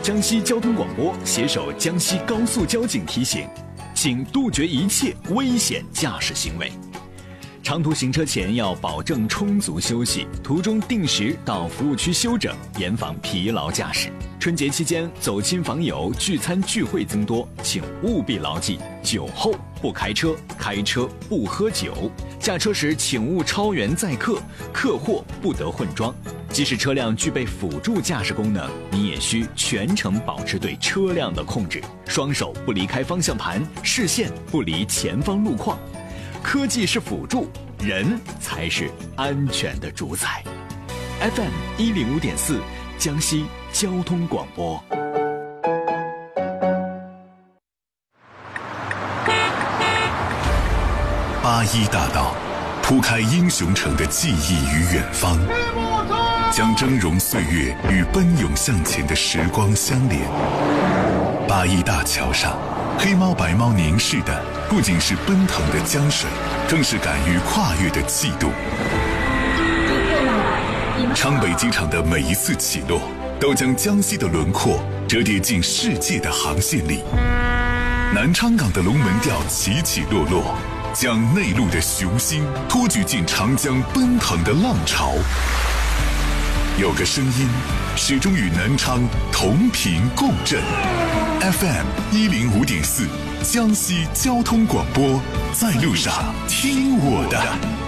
江西交通广播携手江西高速交警提醒，请杜绝一切危险驾驶行为。长途行车前要保证充足休息，途中定时到服务区休整，严防疲劳驾驶。春节期间走亲访友、聚餐聚会增多，请务必牢记：酒后不开车，开车不喝酒。驾车时请勿超员载客，客货不得混装。即使车辆具备辅助驾驶功能，你也需全程保持对车辆的控制，双手不离开方向盘，视线不离前方路况。科技是辅助，人才是安全的主宰。FM 105.4，江西交通广播。 81大道，铺开英雄城的记忆与远方，将峥嵘岁月与奔涌向前的时光相连。81大桥上，黑猫白猫凝视的不仅是奔腾的江水，更是敢于跨越的气度。昌北机场的每一次起落，都将江西的轮廓折叠进世界的航线里。南昌港的龙门吊起起落落，将内陆的雄心托举进长江奔腾的浪潮。有个声音始终与南昌同频共振。FM 105.4，江西交通广播，在路上听我的。